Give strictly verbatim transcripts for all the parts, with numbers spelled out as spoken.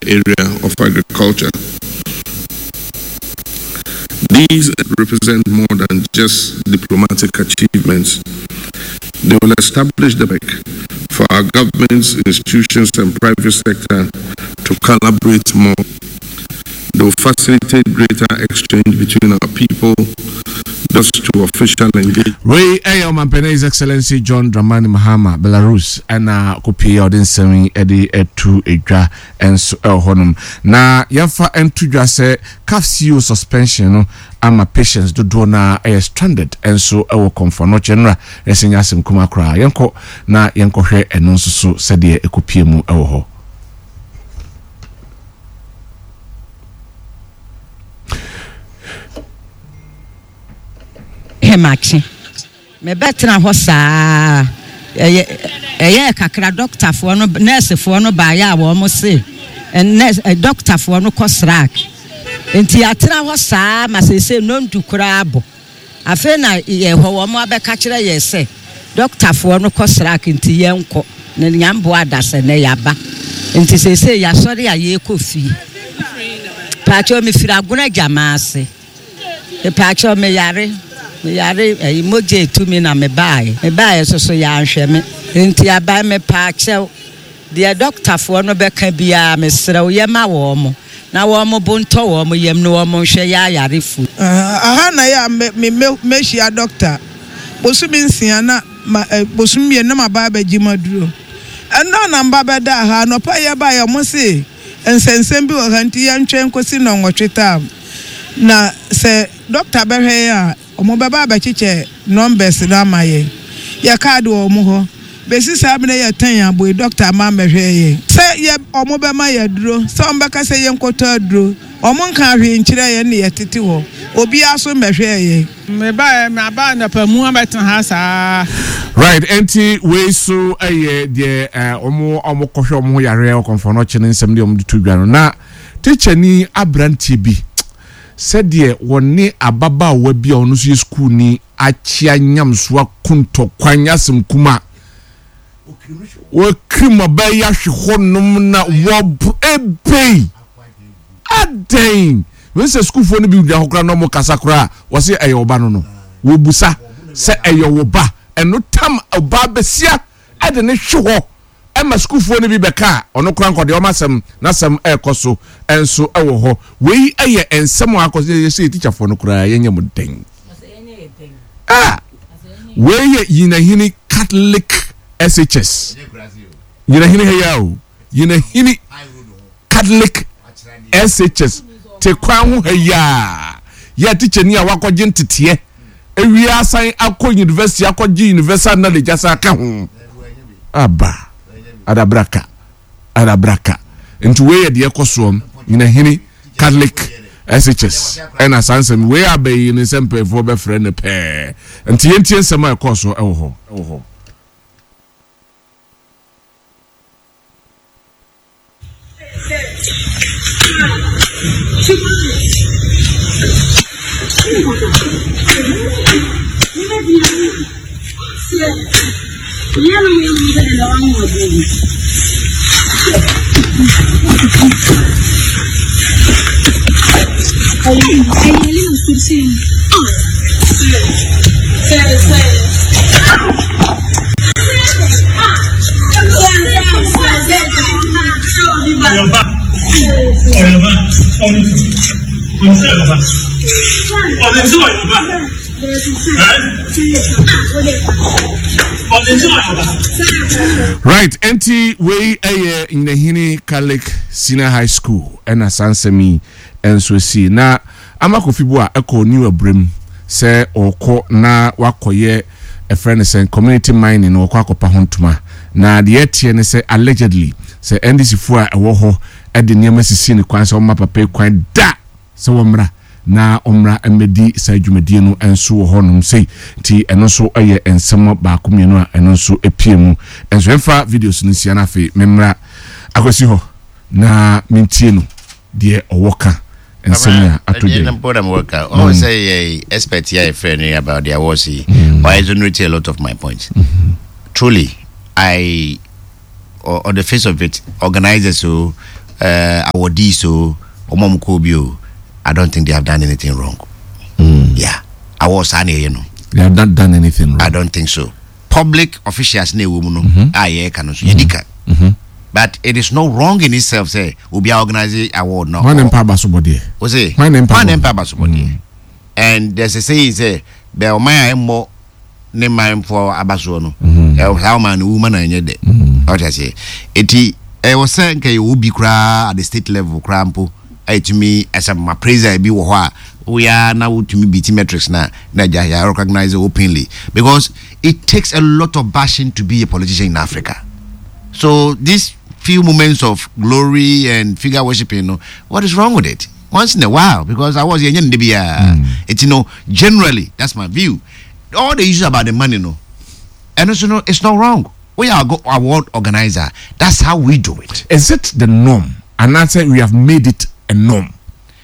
area of agriculture. These represent more than just diplomatic achievements. They will establish the work for our governments, institutions, and private sector to collaborate more. They will facilitate greater exchange between our people, thus to official engagement. Ray Ayo Mampene, His Excellency John Dramani Mahama, Belarus, and na kopi odin semi edi etu edwa enso ehonum. Na yamfa entudwa se C A F C O suspension no ama patients do do na are stranded enso ewo comfort no general resenya sem kuma kra yenko na yenko hwe eno nso so sede ekopie mu ewo ho. Hemachi me betra ho saa eye eye kakra doctor fo no nurse fo no ba ya wo mo se nurse doctor fo no kosrak enti atra ho saa ma se se no ndukura abo afi na ye ho wo mo abeka kire ye se doctor fo no kosrak enti ye nko ne nyambo adase ne yaba enti se se ya sori ya ye kofi pacho mi fira guna jamaase e pacho me yare me yare e moje tumi na me bae me bae so so ya ahwe me enti aba me pacho the doctor for no beka bia me srew ye ma wo mo na wo mo bonto wo mo yem no wo mo hwe ya yare fu aha na ya me me hia doctor bosumi nsia na bosumi ye na ma ba ba gimaduro eno na mba be da ha no pa ye ba ye mo se ensensem bi wo hanti ya ntwen kosi no nwotweta na se doctor be hwe ya omo be ba ba chiche numbers na maye ya card wo mo ho besi sabne ya tan ya boy doctor ma me hwe ye se ye omo be ma ya duro se on be ka se ye nkoto aduro omo nka hwe nkire ye ne ye tete ho obi aso me hwe ye me ba me aba na pamu abetan ha sa. Right, enti we so aye de omo omo kohwe omo yare o konfo no chene nsem de omo de tudwa no na teacher ni abrantie bi said ye woni ababa wa bia onu so school ni achia nyamso akunto kwanyasem kuma o krima ba ya hwehonum na wo ebe aden when say school for no bi udwa hokra no mo kasakra wo se aye oba no no wo busa se aye wo ba eno tam oba besia ade ne hwe Emma school for ni bi beka ono kranko de o masem na sem ekoso enso ewo ho we eye ensem akoso ye say teacher for no kra ye nyem den ah we ye yina hini Catholic S H S yina hini heyawo yina hini Catholic S H S te kwan ho heya ya teacher ni a wakoje ntete ewi asan akọ university akọji universal knowledge asa ka ho aba adabraka adabraka nti we de ekosom ina hini Catholic S H S ena sansem we abayi ni sempe fo be frɛ ne pe nti yentie nsema ekoso ewo ho ewo ho Yeah, I'm going to get along with you. I really want to see you. Say, say. Right, enti we aye in the Hini Catholic Senior High School and a Sansemi and so see na amakofibua eko new abrim se oko na wakoye a friend say community mining or kwakopa hontuma na the etie ne say allegedly say N D C four ewo ho e de niam sisi ne kwan se o mapa pe kwan da se wo mra na omra emedi sa dwumadie no enso wo honum sei ti eno so aye ensem ba komienu a eno so epiemu enso emfa videos ni sia na fe memra akwasi ho na mintie no de owoka ensem ya atoje na program worker o say expert here friend about their was why is not a lot of my points. Mm-hmm. Truly I or on the face of it organizers who uh, awardees so omom kobio, I don't think they have done anything wrong. Mm. Yeah, awards are you know. They have not done anything wrong. I don't think so. Public officials ne woman Mm-hmm. ah yeah can also yedika. But it is not wrong in itself say we be organizing award no. One empire basubodi. Was it? One empire. One empire basubodi. And there's a saying say be o man mo ne man for abaso no. Eh how man woman anye de. What I say. Eti eh was say nke you be kra at the state level krampo. Eh to me as a my praiser be wo ho a we are now to me beat metrics na na ja recognize openly because it takes a lot of bashing to be a politician in Africa. So these few moments of glory and figure worshiping, you know, what is wrong with it? Once in a while, because I was in mm. It's, you know, generally, that's my view. All the issues about the money, you know, and also, you know, it's not wrong. We are a award organizer. That's how we do it. Is it the norm? And I say we have made it a norm.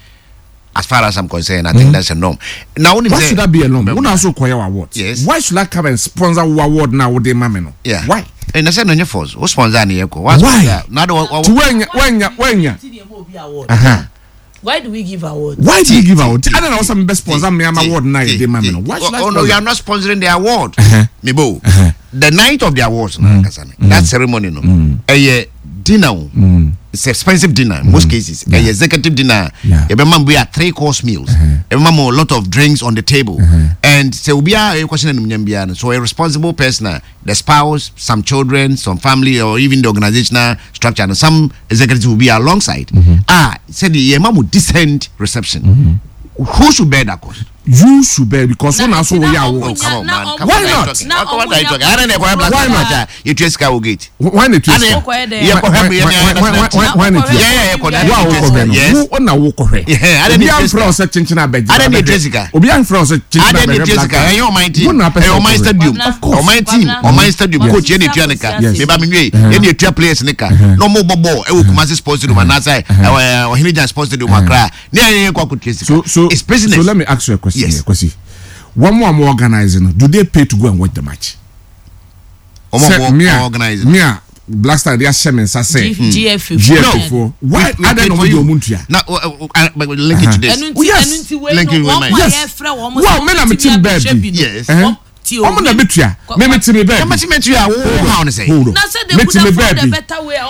As far as I'm concerned, I mm. think that's a norm. Now, why say, should that be a norm? When I also acquire awards, yes. Why should I come and sponsor award now with the mameno? Yeah. Why? And I said no, your force. Who sponsor any echo? Why? Not to when when when uh-huh. Why do we give awards? Why do you give awards? I don't know some best sponsor me award now the mameno. Why should I? Oh no, you are not sponsoring the award. Uh-huh. Mibo. Uh-huh. The night of the awards, mm. mm. that ceremony, no. Mm. A dinner. Mm. It's expensive dinner in mm. most cases. Yeah. A executive dinner. Yeah. Remember we have three course meals. Uh-huh. Remember a lot of drinks on the table. Uh-huh. And so we are a question. So a responsible person, the spouse, some children, some family, or even the organizational structure, and some executives will be alongside. Mm-hmm. Ah, said the imam decent reception. Mm-hmm. Who should bear that cost? You should bear because when I saw we are. Oh, come on, man. Come Why on, not? What are you talking? I don't know why not. You just go get. Why not? Yeah, yeah, why not? Yeah, yeah, yes. Who na wo kohwe? Yeah, I don't need Jessica. Say chinchina beji. I don't need Jessica. Obi an from say chinchina beji. I don't need Jessica. You my team. You my stadium. Of course. On my team. On my stadium. Coach any tuanika. Me ba me nwe. Any tua players nika. No more bobo. E wo Kumasi Sports Stadium na say. Eh Ohinijan Sports Stadium Accra. Ne any kwa coach Jessica. So so it's business. So let me ask you a question. Yes. Question. One more I'm organizing. Do they pay to go and watch the match? One more organizing. Me Blaster they are sharing say G F G F four. Why I don't know you muntia. Now link it to this. Yes. Link it with mine. Yes. Wow, me na me team baby. Yes. Omo na betua. Me me team baby. Me team betua. How na say? Na say they would have found a better way.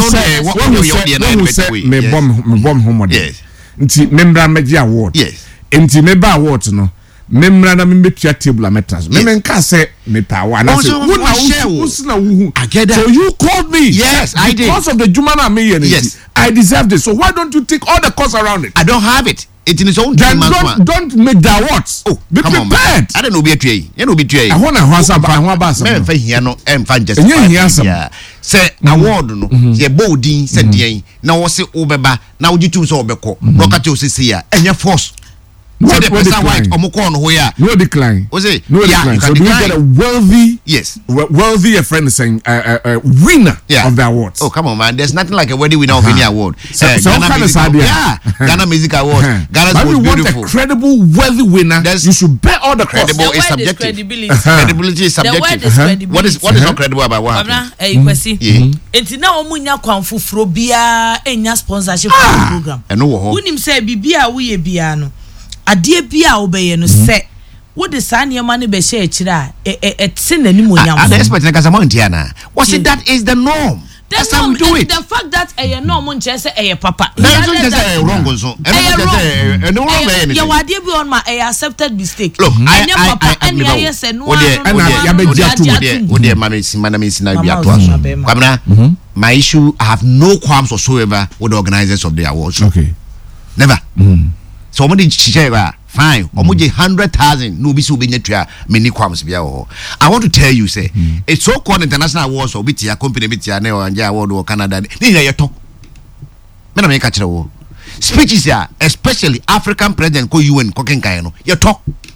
When you say me bomb me bomb homo. Yes. Nti membra meji award. Yes. Nti member award no. Memra na me betua table ametas. Me me nka say me power na say who na who na who. So you called me. Yes, I did. Because of the Jumana me here. Yes. I deserve it. So why don't you take all the costs around it? I don't have it. It's in its own then time. Don't, don't make the awards. Oh, be come prepared. On, I don't know be a tree. You know be tree. I want to have some. I want to have some. Me fa here no em fan just. Yeah. Say award no. Say boldin say dey. Na wo say obeba. Na wo jitu so obeko. No ka che osisi ya. Enya force. No, the person white omukon ho ya. No decline. Was it? No decline. So do you get a wealthy? Yes. Wealthy a friend saying uh, uh, uh, winner yeah. of the awards. Oh come on man, there's nothing like a wedding winner uh-huh. of any award. So, uh, so Ghana kind Music of yeah. Ghana Music Award. Ghana's but most we beautiful. Want a credible, wealthy winner. There's you should bear all the costs. Credible is subjective. Credibility. Uh-huh. Credibility is subjective. The word is uh-huh. credibility. What is what is uh-huh. not credible about what happened? Eh, kwesi. Enti na omunya kwanfufuro bia enya sponsorship program. Eno wo ho. Unim say bibia wo ye bia no. Ade bia wo be ye no se wo de sa niema ne be hye akira e e tse nani monyam. And the expert na kasa montia na. Was it that is the norm? That's how we do it. The fact that a norm nche say e papa. That's not just a wrong so. And no wrong anything. You wade bi on my accepted mistake. Look, I I I and I say no. Ya be jatu. Wo de mama si mana me si na bia to aso. Kwamna, my issue I have no qualms whatsoever with the organizers of the awards. Okay. Never. Mm. So omudi chichega fine. Omuji hundred thousand no be so be nyetua many qualms bia ho. I want to tell you say mm. it's so called international awards or bitia company bitia na anja award or Canada. Ni na yeto. Me na me ka kire wo. Speeches ya especially African president ko U N ko kenkan no. Yeto.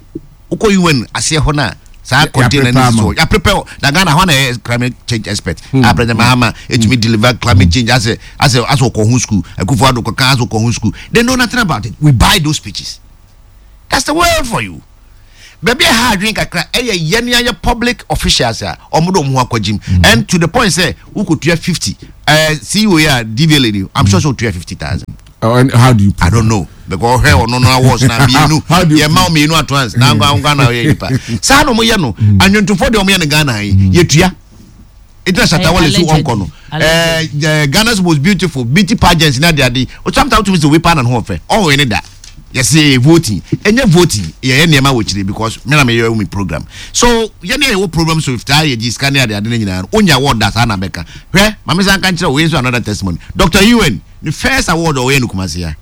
Uko U N ase ho na sa contain any so. Ya prepare na Ghana one climate change expert. Mm. President Mahama it mm. me deliver climate change as a as a as a Kohun school. Akufo-Addo ko Kohun school. They know nothing about it. We buy those speeches. That's the word for you. baby ha drink akra eh ye ye public officials a omodo mo akwagim and to the point say who could do fifty uh C E O ya D V L I'm sure so to fifty thousand. Oh, and how do you I don't know because here no no was na me no ye ma me no at once na ngwa na ye nipa sa no mo ye no anwontumfo de o mo ye Ghana ye tua it is at all so onko no eh Ghana's most beautiful beauty pageants na dia dey o sometimes to say we pan and ho fe oh we need that yes voting enye voting ye ne ma wo chire because me na me ye me program so ye ne wo program so if tie ye scan ya dey na nyina onya award that na beka hwe mama san kan chire we so another testimony Doctor Ewen the first award o ye no Kumasi ya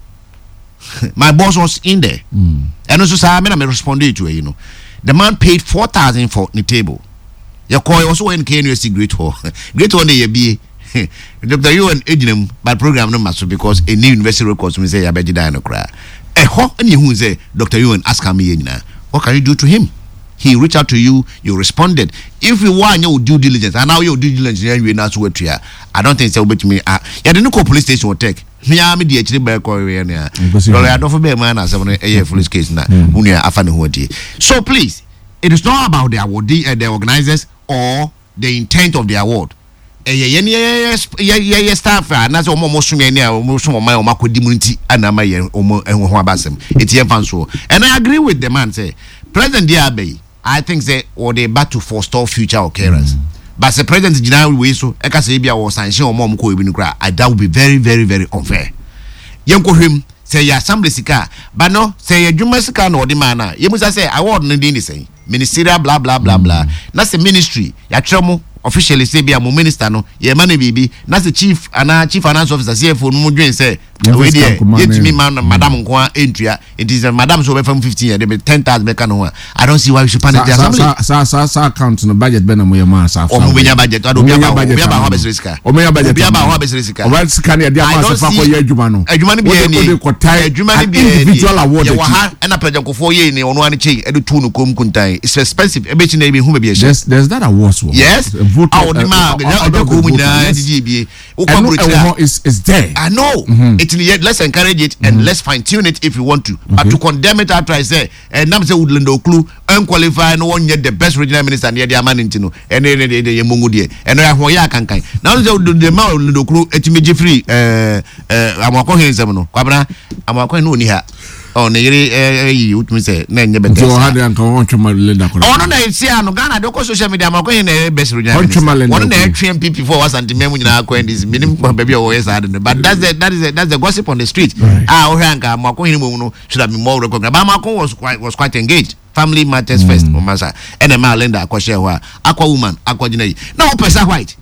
my boss was in there mm. and also say me na me responded to you know the man paid four thousand for the table your call also in K N U S T Great Hall Great Hall ye be Doctor Ewen edinem by program no maso because a new university records me say ya be die no cry eh ho any who say Doctor Ewen ask me nyina what can you do to him he reached out to you you responded if you want your due diligence and now your due diligence you na so wetua I don't think say obet me ah ya dey no police station or take me am dey actually by call we na lawyer I don't for be man na say no eh police case na unu afa ne ho die so please it is not about the award uh, the organizers or the intent of the award eh ye ye ye ye staff na say omo mo sumye ni omo sumo man omo akodi munti ana ma ye omo ehun ho abasem eti ye fan so and I agree with the man say President Diabe I think say or they back to forestall future occurrence. Mm. But the president general way so e ka say bia wo sanction o mom ko ebi nkura that would be very very very unfair. Yenko him say ya assembly sika but no say adwuma sika na odi man na yemu say award no dey say ministerial blah blah blah mm. blah na say ministry ya twemo officially say bia mo minister no ye man bibi na say chief ana chief finance officer C F O no mo dwen say we dey get me man madam nko entua it is madam so be from fifteen year dey ten thousand be kan ho I don't see why we should panic the assembly sa sa sa account no budget be na mo ye man sa o mo benya budget ado bia ba bia ba ho be sika o me budget bia ba ho be sika o ba sika na dia ma so fa ko ye adwuma no adwuma no bia ni adwuma no bia individual award ye wa ha na president ko fo ye ni ono ani chei edu tu no kom kuntan it's expensive e be chi na be hu be bia there's there's that award so yes vote oh the man the ko mu na di bi o ko bro is is there I know it let's encourage it and mm-hmm. let's fine tune it if you want to okay. But to condemn it after I say and nam say Woodland Oklu unqualified no one yet the best regional minister near the man intino and then the Mungu die and I ho ya kan kan now the man Woodland Oklu etimi free eh eh amako hen sem no kwabra amako no ni ha oh na yiri eh yi utumi say na nye better so had an kan oncho malenda ko oh no na isi ano Ghana de ko social media amako hen na best regional minister one na twem P P for was antimemu nyina akwa ndis minim baby o yes had but that's the that is the, that's the gossip on the street right. Ah o hanka amako hen mu no should have been more recognized but amako was quite was quite engaged family matters mm. first omasa and the malenda akwa share ho akwa woman akwa gina yi na o pesa white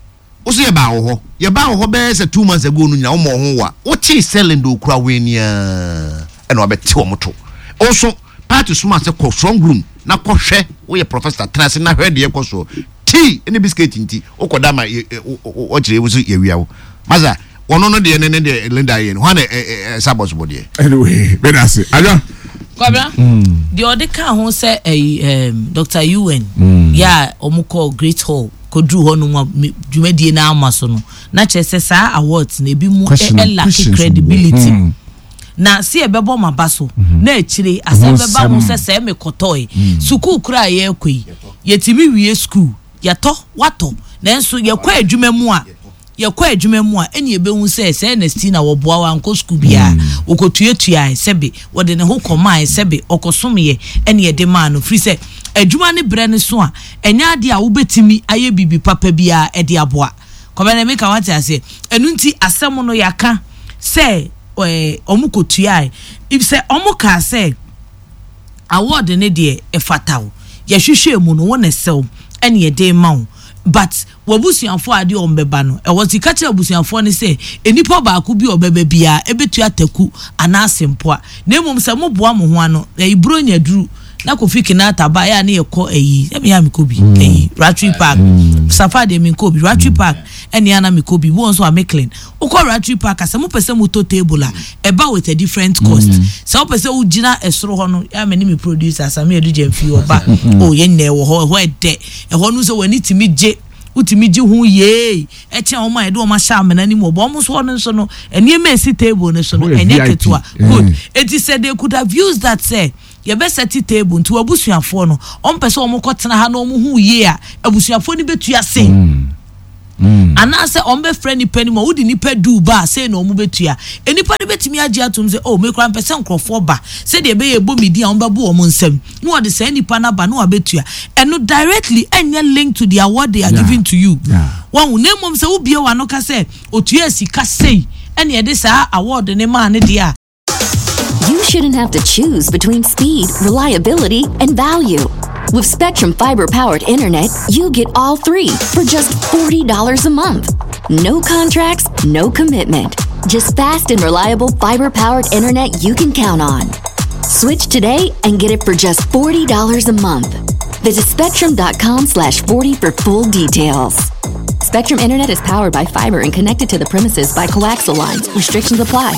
oso ye ba ho ye ba ho be say two months ago no nya o mo ho wa o chi selling do kura we nia and obeti omoto also part smart say ko strong room na ko hwe wo ye professor trans na hwe de ye ko so tea any biscuit nti o ko da ma o kire wo so ye wiawo maza wono no de ne ne de lenda ye no na sabos body anyway be that say aja kwabra the odeka ho say um Doctor Ewen ya omuko Great Hall ko dru ho no dwumadie na amaso no na chese sa awards na ebi mu e lack credibility mm. Na si ebebo mabaso mm-hmm. Na echire asebeba mo se se me kotoi mm. Suku kura ye kwei yetimi wie school yato wato nanso ye kwa adwuma mu a ye kwa adwuma mu a eni ebehu se se Ernestine na wo boa wa nko school bia okotuatua sebe wo de ne ho koma sebe okosomye eni ye de ma no free se adwuma ne bre ne so a enya ade a wo betimi aye bibi papa bia e de aboa komene me ka wate ase enu nti asem no yaka se eh omukotua if say omuka say award ne de e fatawo ye hwehwe mu no wona sew ene ye de ma but wabusuanfo ade ombeba no e woti ka kire wabusuanfo ne say enipa ba ko bi obeba bia ebetu ataku anasempo a na emom se mo boa mo ho ano e ibro nya duru na Kofi Kinata ba ya na yeko eyi emi ya mikobi eyi Ratri Park Safade mikobi Ratri Park eni ana mikobi wo nso ameklen ukọ Ratri Park ase mo pese mo to table a eba with a different cost so pese wo gina esoro ho no ya meni me producer asame edu jemfi oba o ye nne wo ho ho ede e ho no so wani timi je utimi ji hu ye e che o ma e do ma sha amena ni mo bo mo so no so no eni e mesi table no so no enye ketua good it is said they could have used that say ye be set table nti abusuafo no on pese o mo kotena ha no mo hu ye a abusuafo ni betua sei Mm. And I say on be friend ni penny mo udi ni pe du ba say no mu betua enipa de betimi age atum say oh me kran person crofo ba say de be ye bo media on be bo o mo nsem no ode say nipa na ba no abetua and no directly any link to the award they are yeah. giving to you one yeah. name mom say wo bie wa no ka say otua sika sei and ye de sa award ne ma ne dia. You shouldn't have to choose between speed, reliability, and value. With Spectrum Fiber-powered internet, you get all three for just forty dollars a month. No contracts, no commitment. Just fast and reliable fiber-powered internet you can count on. Switch today and get it for just forty dollars a month. Visit spectrum.com slash 40 for full details. Spectrum Internet is powered by fiber and connected to the premises by coaxial lines. Restrictions apply.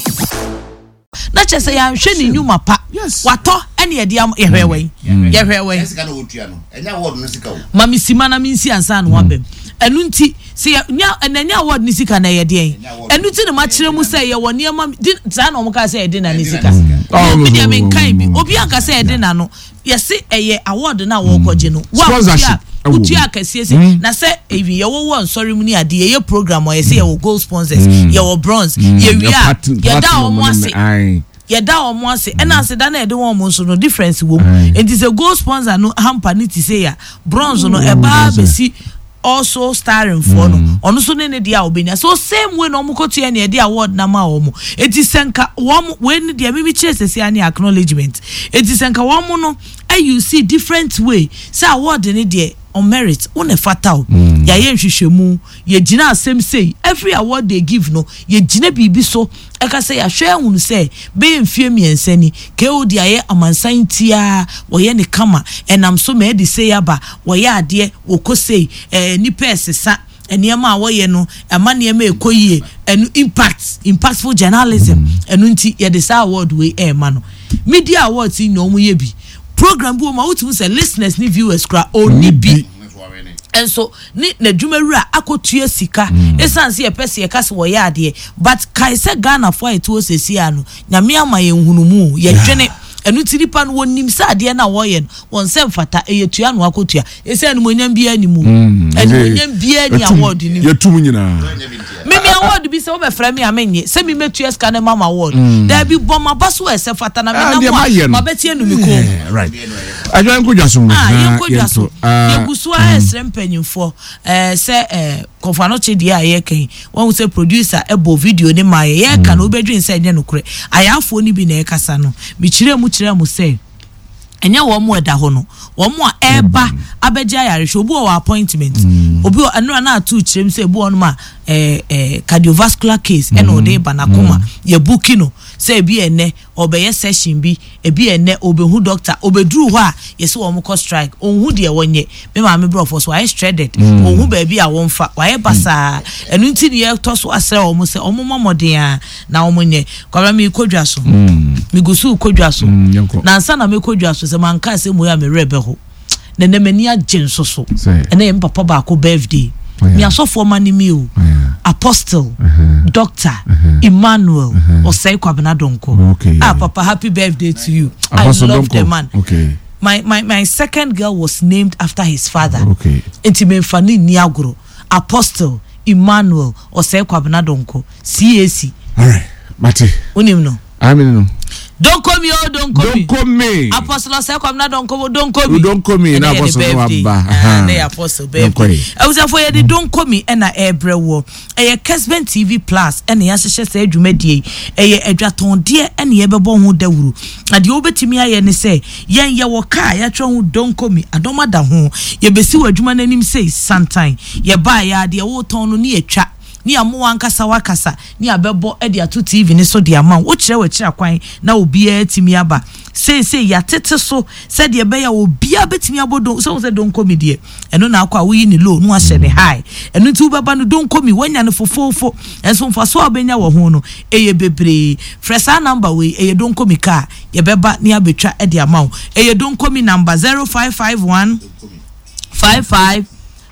Na chese ya hwe ni nyuma pa wato ene ye dia ye hwewe ye hwewe sika no otua no enya award no sika o mami sima na minsi ansa no wabem enu nti se nya enya award ni sika na ye de enu ti ne ma kire mu se ye woni ma za na omo ka se ye de na ni sika me dia men kan bi obi anka se ye de na no ye se eye award na wo koje no wa utia kasiese na se evi ye wo won sorry mu ni ade ye program o ye se ye wo gold sponsors ye wo bronze ye wia ye da omo ase ye da omo ase e na ase da na e de won mo so no difference wo it is a gold sponsor no hamper ni ti say ya bronze no e ba besi also starring for no ono so ne ne dia obenya so same way no mo kotu ye ne dia award na ma omo it is senka wo we ne dia mi chese se ani acknowledgement it is senka wo no and you see different way say award ne dia on merit one fatal mm. ya ye nhwehwemu ye gina asem say every award they give no ye gina bibi so e ka say ya hwe hunu say be mfie miensani ke odi aye amansan tia wo ye ne kama enam so me de say aba wo ye ade wo ko say eh ni pesesa eniema wo ye no ama niema ekoyie enu impact impactful journalism enu nti ye de say award we e ma no media awards in no mu ye bi program bu ma wutu say listeners ni viewers kra oni bi and so ni na dwumawura akotua sika esanse ye pese ye kase wo ya ade but kai se Ghana for it wo sesi anu nyame ama ye nhunumu ye dwene enu tiripa no wonim sa ade na wo ye won se mfata eyetua no akotua ese anu monyam bia ni mu anu monyam bia ni award ni ye tum nyina mimi award bi se wo be fra me amenye se mi metua ska na mama award there be bomba baso e se fata na me na mo ma betie nu mi ko right ajo nko dwaso ah ye nko dwaso ye gusu a esrempanyimfo eh se eh Kofano Chidi aye ken won say producer ebo video ni ma ye ka na obedwin say nye nokure ayafo ni bi na e kasa no mi kire mu kire mu say enya wo mo eda ho no wo mo a eba abeja yare hwe obi o appointment obi anu na atu kire mu say ebu onu ma eh eh cardiovascular case e no dey banakoma ye booking no say bi ene obeye session bi e bi ene obehu doctor obedru ho a yesi wo mo strike onhu de wonye me ma me brofo so I shredded onhu ba bi a wonfa waye basa enu nti ne ye to so asere wo mo say omo momoden a na wo monye kwaba mi kodwa so mi gusu kodwa so na nsa na me kodwa so se man ka se mo ya me rebe ho na na mani agyen so so ene ye papa ba ko birthday mi asofo mani mi o Apostle uh-huh. Doctor uh-huh. Emmanuel uh-huh. Osei Kwabena Donko. Okay, yeah. Ah, Papa, happy birthday to you. Apostle I love Donko. The man. Okay. My my my second girl was named after his father. Okay. Intimate Fani Niagro. Apostle Emmanuel Osei Kwabena Donko. C A C. All right, Mati. Unim no. I mean no. Don't call me, oh, don't call me. Don't call me. Apostle, I say, come now, don't call me, don't call me. Don't call me, na Apostle Wabba. Ah, na Apostle, baby. I was for you, don't call me, and I ebre wo. Eh, Kesben T V Plus, and ya sheshe se dwumedie. Eh, edwa ton die, and ye bebo ho dawuru. Ade obetimi aye ne say, yen ye wo ka ya twa ho don't call me. Adoma da ho. Ye besi wadwuma nanim say sometime. Ye ba ya de wo ton no ne etwa. Ni amu ankasa wakasa ni abebo e dia to T V ni so dia man wo kire we kire kwan na obi a timi aba say say ya tete so say de be ya obi a betimi abodo so say don komi de eno na akwa wo yi ni low no ahye ne high eno ti wo baba no don komi wanya ne fofofo enso mfa so abenya wo ho no eye bebre fresa number we eye don komi ka ye beba ni abetwa e dia man eye don komi number zero five five one five five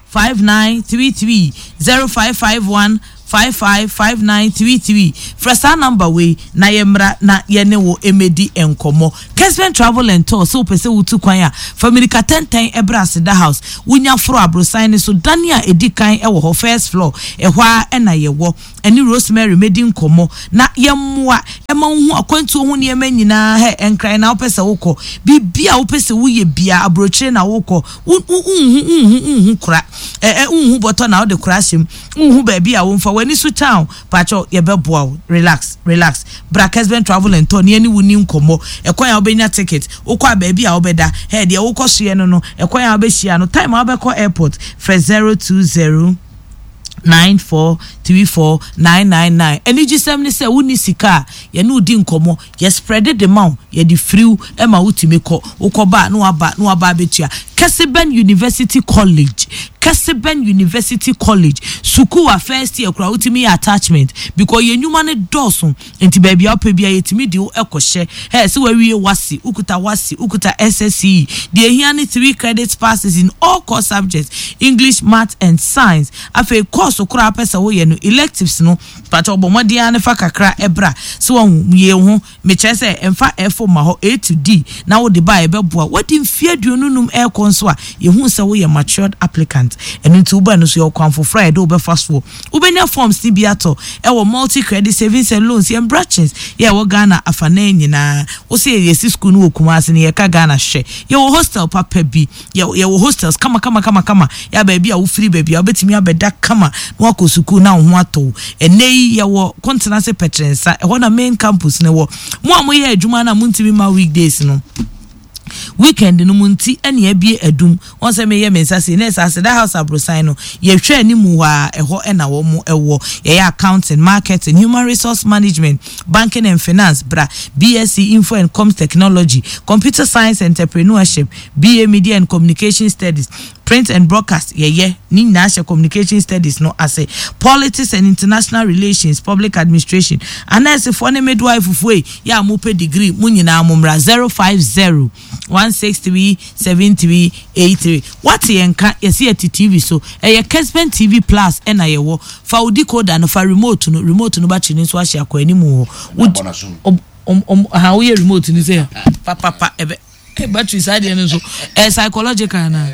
five nine three three zero five five one five five five nine three three. Fresa number way na yemra na yene wo emedi enkomo. Kesben Travel and Tour so pese wutu kwanya family ka ten ten ebra seda house wunya fro abrosan so dania edi kan e wo first floor e hwa e na ye wo eni Rosemary medi nkomo na yemmoa e ma hu akwantu hu ne yema nyina he enkran na opese wokọ bibia opese wuye bia abrochire na wokọ unhu kura e e unhu boto na de kura him unhu ba bia wo mfa wani su town pacho ye beboa relax relax Brakesben Travel and Tour ne ni wuni nkomo e kwan ya obenya ticket ukwa ba bia obeda he de wokọ so ye no no e kwan ya obehia no time obekọ airport for zero two zero nine four three four nine nine nine. Eni jisem ni se wuni sika ye no di nkomo ye spread the amount ye di free e ma utimi ko ukoba no aba no aba betua Keseben University College Keseben University College suku wa first year kura utimi attachment because ye nyuma ne dosun enti baby ope bia yetimi di ekoshe he se wa wie wasi ukuta wasi ukuta S S C the here ni three credit passes in all core subjects English, math and science afa course kura pesa wo ye no electives no pato obomodia ne fa kakra ebra se wo ye ho me chese emfa efo ma ho A to D na wo de ba e beboa wadi mfie duonunum e so a ye hu se wo ye matured applicant enu nti uba no so ye kwan for Friday obe fast wo ubenya forms ni biato e wo multi credit savings and loans ye branches ye wo Ghana afana nyina wo se ye si school no okumase ne ye ka Ghana hwe ye wo hostel papa bi ye ye wo hostels kama kama kama kama ya ba bi a wo free ba bi a obetimi abeda kama no akọ school na ho ato enei ye wo continental petrensa e ho na main campus ne wo mo amoye adwuma na muntimi ma weekdays no weekend no munti ene abie adum on se me ye mensase na sase that house abrosan no ye hwe ani mu wa eho ena wo mu ewo ye accounting marketing human resource management banking and finance bra B S c info and comms technology computer science entrepreneurship B A media and communication studies print and broadcast ye ye ni national communication studies no ase politics and international relations public administration anase for ne midwife fue ya mo pe degree munyina amumra zero five zero one six three seven three eight three what yenka yesi at T V so e Kesben T V plus ena ye wo fa udi code no fa remote no remote no ba chini so ahia kwa animu um um ha wo ye remote ni say pa pa pa ebe e battery side no so e psychological na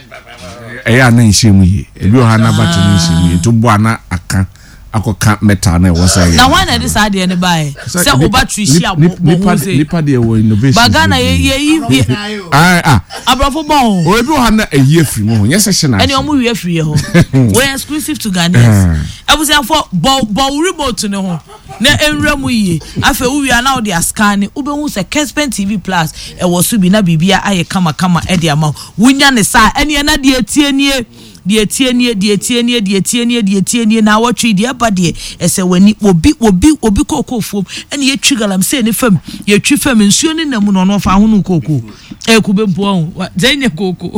e ya na nhemu yi e bi o ha na battery nhemu yi to bo ana aka akoka metal na wo say na why na this side any buy say o battery share bo bo say nipa de wo innovation bagana ye ye ah ah abrafo bon o bi o ha na eyi afiri mo yes se na any omu wi afiri ho we exclusive to Ghanaians abusia for bo bo remote ne ho na enwra mu yi afa wi ana o de scan ube hu se Kesben T V plus e wo so bi na bibia aye kama kama e de ama wunya ne sa ene na de etie nie die tie nie die tie nie die tie nie die tie nie na watwi die ba de ese wani obi obi obi kokofom ene ye twigalam se ne fam ye twi fam nsuo ne namu no no fa ho no koko e kube mpo ho zanye koko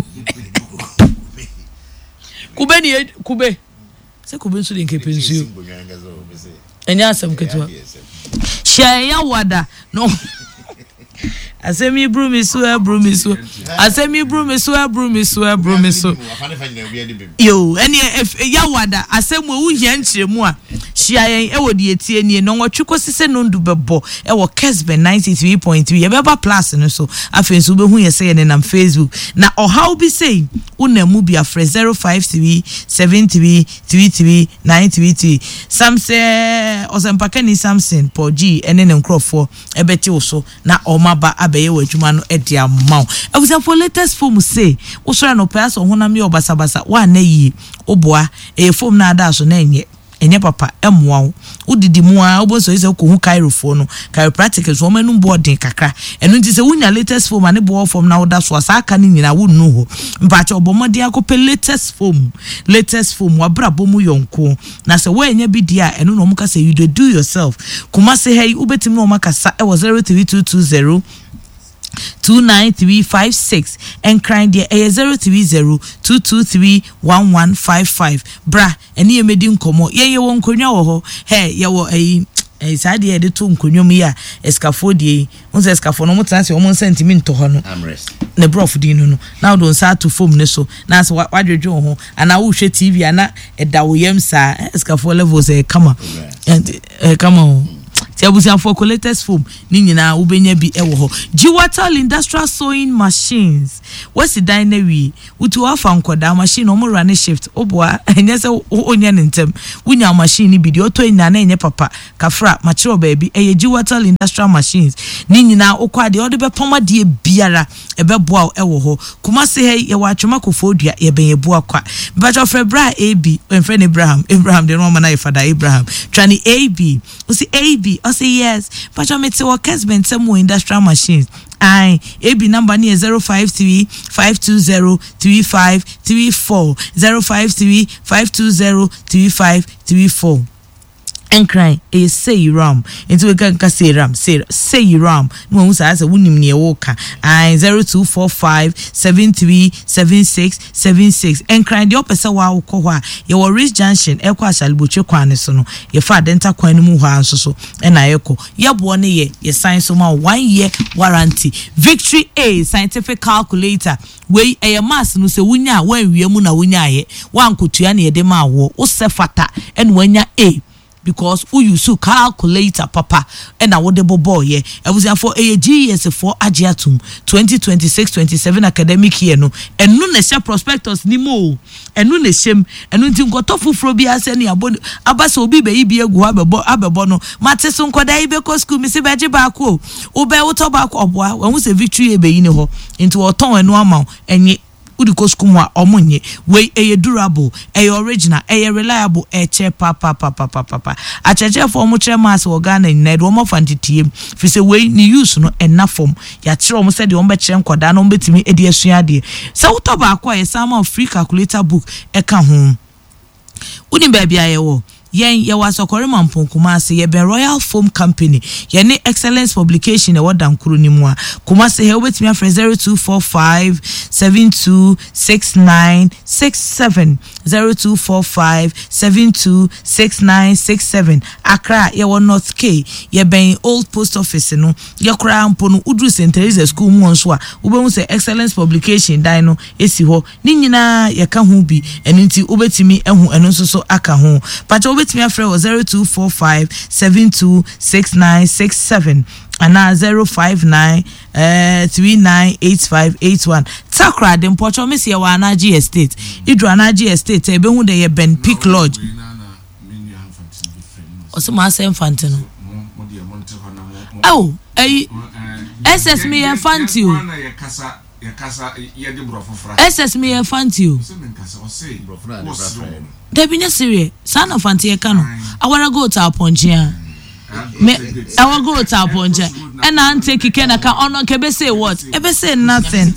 kube ni kube se kube nsuo de nkepe nsuo enya asem ketwa share ya wada no asemi brumi so brumi so asemi brumi so brumi so brumi so yo eni ya wada asemu wu hia nchiremu a hia yen e wodi etie nie no nwotweko sese no ndu bebo e wo Kesben ninety-three point three ye beba plus no so afen so be hu ye say ne nam Facebook na o how be say unamu bia fre zero five three seven three three three nine three three samse osempakani Samson po G ene ne nkrofo ebeti wo so na o maba abeye wadwuma no edi amaw abusa for latest form say wo sora no pass honam ye obasabasa wa na yi oboa e form na ada so na enye enye papa emwa udidi mu a oboso ise ko hu kairofo no chiropractic so manum boarding kakra enu nti se wunya latest form ane bo form na oda so asaka ni nyina wonu ho mpacha obomode akopɛ latest form latest form wabra bomu yonko na se we enya bi dia enu no muka se you do yourself kuma se hey ubetim no makasa e was zero three two two zero two nine three five six and crying there a zero three zero two two three one one five five bra eni emedi nkomo ye ye won konwa wo ho he ye wo eh eh side e de to nkonwom yi a escafo de on se escafo no mutana se o sentiment to ho no na brof din no na do nsa to form ne so na se wadwedwe ho ana wo hwe T V ana eda wo yam sa escafo levels e kama and e kama Tiabusia for collectors foam ni nyina wo benya bi e wo ho Giwatal industrial sewing machines what's dynamic utu afa nkoda machine omo run shift oboa enye se onya ntem wunya machine bi de oto nya na enye papa kafra machiro baabi eye Giwatal industrial machines ni nyina okwa de ode be poma de biara e be boa e wo ho kuma se he ye wa atwoma kofodua ye ben ye boa kwa but of Febra A B enfre Abraham Abraham de no mana father Abraham twani A B o si A B I say yes, but I'm at work has been some more industrial machines. I A B number near zero five three five two zero three five three four zero five three five two zero three five three four. And cry a say ram into a ganka say ram say say ram no one says a winning near walker I zero two four five seven three seven six seven six and cry the opposite wow koha your rich junction equa shall butcher quanisono your father enter quanimu so and I echo yab one year your sign so my one year warranty victory a scientific calculator way a mass no se winya when we muna winya ye one kutuani edema wo o sefata and when ya a because who you so calculator papa and I would the boy yeah I was for a G S for Agiatum twenty twenty-six twenty-seven academic year no and no ne prospectus ni mo and no ne shem and no tin got tofu frobia send abon abasa obi be ibi egu abebo abebo no mateso nkoda ibe ko school mi se beje ba ko obe woto ba ko oboa when we say victory e be yi ne ho into oton enu ama enye udiko skumwa omunye we eye durable eye original eye reliable eche papa papa papa papa acheche for mu chere mas organa ned wo mafantitiem fi se we ni use no ena form ya chere mo se de wo be chere nkoda no betimi edi asua de se wo to ba akwa ye sama free calculator book e ka ho uni ba bia ye wo yen ye was okorima mponkuma se ye ben Royal Foam Company ye ne excellence publication e wodan kuro ni mu a kuma se he obetimi afre zero two four five seven two six nine six seven zero two four five seven two six nine six seven Accra ye wo North K ye ben Old Post Office no ye kra mpo no Udru Saint Teresa School mu nso a obehun se excellence publication dan no esi ho ni nyina ye ka ho bi eno nti obetimi ehu eno nso so aka ho pacha obetimi afre wo zero two four five seven two six nine six seven ana zero five nine uh three nine eight five eight one Takra dem pocho me se wa Anaji Estate Idru Anaji Estate e be hu de ye Ben Peak Lodge o se ma se infante no oh eh S S me infante o S S me infante o Debinya serious son of infante e kanu awara go ta ponjia me I will go to Aponja and I take kike na ka ono kebe say what ebe say nothing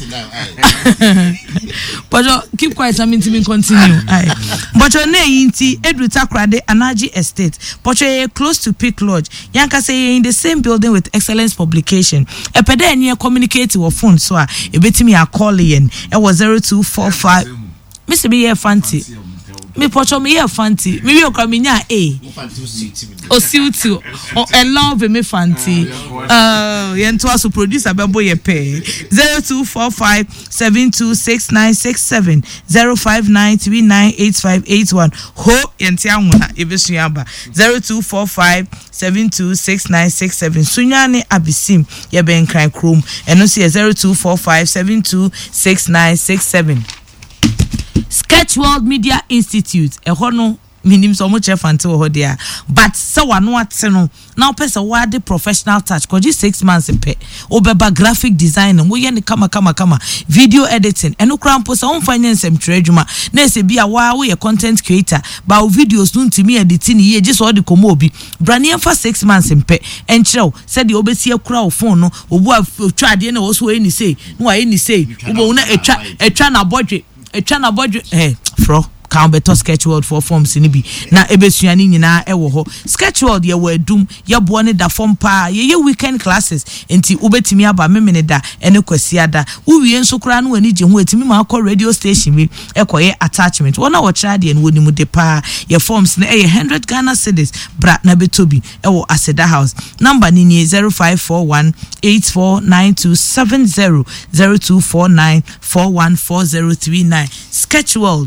but uh, keep quiet I mean to me continue aye but your name inti Edru Takrade Anaji Estate but you close to Peak Lodge yanka say in the same building with excellence publication e pede any communicate with phone so a ebetimi a call in e was zero two four five Mister be here fancy me pocho me here fancy me we okra me nya a o siutu o e love me fancy uh yento aso producer bembo ye pay zero two four five seven two six nine six seven zero five nine three nine eight five eight one ho yenti anwona ebesuaba zero two four five seven two six nine six seven sunyane abisim ye ben kran chrome eno se zero two four five seven two six nine six seven Sketch World Media Institute e ho no minim so mo chef ante ho dia but se wano ate no now person wade professional touch ko ji six months pe obeba graphic design wo ye ne kama kama kama video editing eno krampo so on finance em tredwuma na se bia wa wo ye content creator ba videos no ntimi editing ye ji so de komo obi brania for six months pe enchrew se de obesi akura wo phone no obu atwa de na wo so eni sei no wa eni sei wo bo na etwa etwa na bodwe etwa na bodwe eh fro kan beto sketch world for forms ni bi na ebesuani nyina e wo ho sketch world ye wo adum ye bo ne da form pa ye ye weekend classes enti ubetimi aba memene da ene kwasiada uwie nso kra no ani je ho etimi ma akọ radio station bi ekoye attachment wona wo tra de ne woni mu de pa ye forms na e one hundred Ghana cedis bra na betobi e wo Aseda house number ni ni zero five four one eight four nine two seven zero zero two four nine four one four zero three nine Sketch World,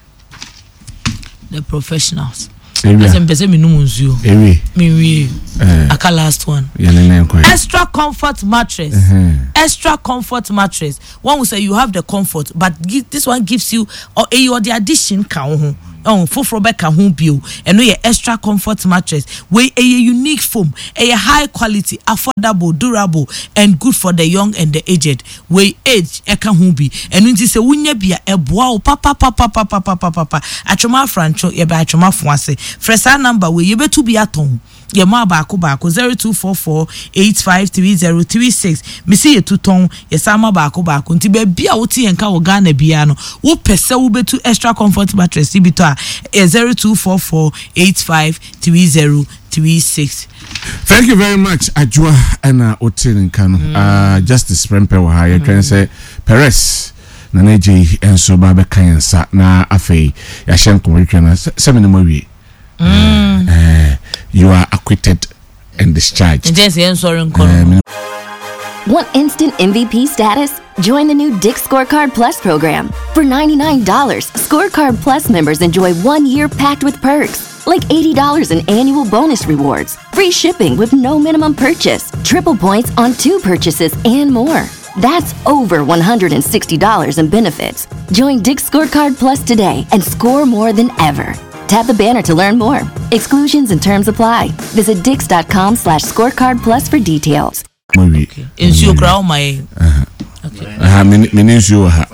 the professionals. As in person, me no munzio. Me we. Aka last one. Extra comfort mattress. Extra comfort mattress. One will say you have the comfort, but give, this one gives you or a or the addition can. Oh, for Rebecca home bio and no extra comfort mattress with a unique foam, a high quality, affordable, durable, and good for the young and the aged. We age eka home bi and when this a wunya bia a wow papa papa papa papa papa achoma francho ye ba achoma fwase fresa number we ye betu bi aton ye ma ba ko ba ko zero two four four eight five three zero three six me see ye tuton ye sama ba ko ba ko nti ba bia wo ti enka wo Ghana bia no wo pese wo betu extra comfort mattress bi to a zero two four four eight five three zero three six. Thank you very much Ajua and Otin Kanu. Mm. Uh Justice Prempe wa ha ye kan say Perez na neji enso ba be kan sa na afei ya hyen ko wi kan seven mo wi. Mm. Uh, you are acquitted and discharged. Um, Want instant M V P status? Join the new Dick's Scorecard Plus program. For ninety-nine dollars, Scorecard Plus members enjoy one year packed with perks, like eighty dollars in annual bonus rewards, free shipping with no minimum purchase, triple points on two purchases, and more. That's over one hundred sixty dollars in benefits. Join Dick's Scorecard Plus today and score more than ever. Tap the banner to learn more. Exclusions and terms apply. Visit dix.com slash scorecard plus for details. Okay. In your crown, my. Okay. Ah, many many you ha.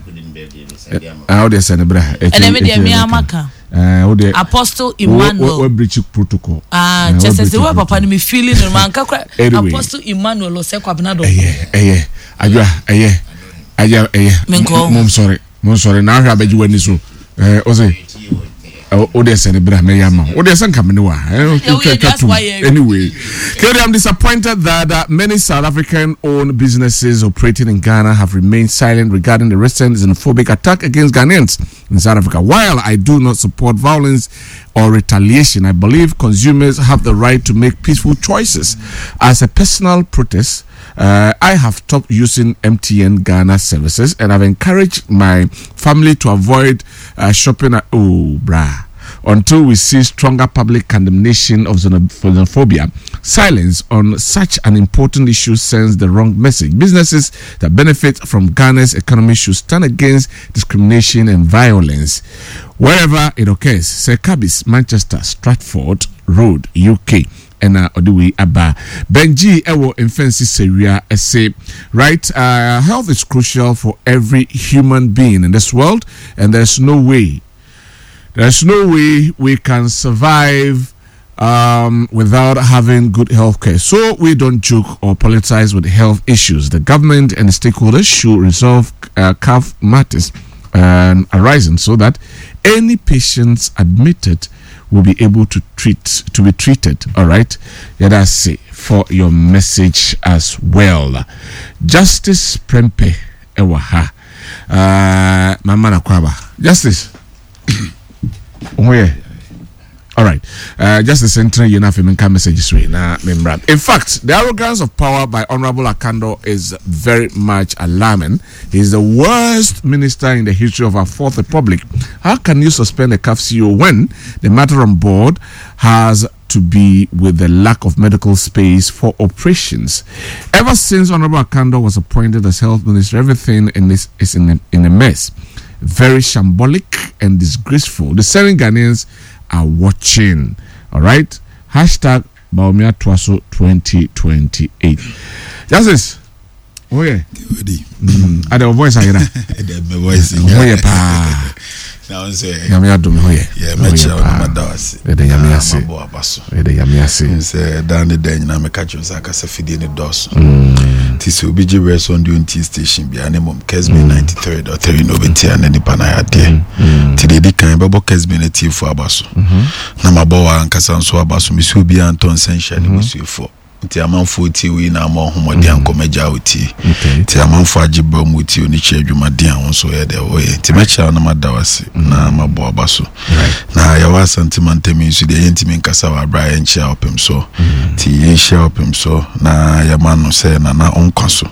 How they send a bra. And then me dey me amaka. Uh, Apostle Emmanuel. We breach protocol. Ah, just as the way papa me feeling no man ka Apostle Emmanuel say kwabna do. Eh eh. Ajua eh. Aja eh. Mom sorry. Mom sorry. Na hwa beji wani so. Eh o say Oh, they send a bra me yama. Oh, they send come anyway. Anyway, I'm disappointed that uh, many South African-owned businesses operating in Ghana have remained silent regarding the recent xenophobic attack against Ghanaians in South Africa. While I do not support violence or retaliation, I believe consumers have the right to make peaceful choices. As a personal protest, Uh, I have stopped using M T N Ghana services and I've encouraged my family to avoid uh, shopping at oh brah until we see stronger public condemnation of xenophobia. Silence on such an important issue sends the wrong message. Businesses that benefit from Ghana's economy should stand against discrimination and violence wherever it occurs. Sir Cabis, Manchester, Stratford Road, U K. And uh, the way Abba Benji Ewo Infensi Seria say right uh, health is crucial for every human being in this world, and there's no way there's no way we can survive um, without having good health care. So we don't joke or politicize with health issues. The government and the stakeholders should resolve uh, health matters um, arising so that any patients admitted will be able to treat to be treated. All right, yeah, that's it for your message as well. Justice Prempe Ewaha, uh, Mama Nakwaba. Justice. Oh yeah. All right. Uh, just the center, you know, if messages right now. In fact, the arrogance of power by Honorable Akando is very much alarming. He's the worst minister in the history of our Fourth Republic. How can you suspend a C A F C E O when the matter on board has to be with the lack of medical space for operations? Ever since Honorable Akando was appointed as health minister, everything in this is in a, in a mess. Very shambolic and disgraceful. The seven Ghanaians are watching. All right. Hashtag Baumia Twaso twenty twenty-eight. Justice. Oh yeah. Mm. Are the voice I hear? The voice. Oh yeah, pa. Now say. Yamia dum oh yeah. Yeah, me cha na madawasi. E de yamia se. Mabo abaso. E de yamia se. Say dan de den na me catch you saka se fidie ne dos. Ti se obi je rest on the T station bi anemom Kesme ninety-third or three no betia na nipa na ya de. ti de kan bebo kesbeneti fo abaso na mabo wa ankasa nso abaso misi obi anton sensha ni misi fo ti amanfo ti wi na ma homodi ankomaja oti ti amanfo agiba mu ti oni chi adwumade an so ye de oye ti mecha na madawase na mabo abaso na ya wa sentiment mi su de yentimi nkasa wa Brian chia opem so ti yen share opem so na ya manu se na na onkwaso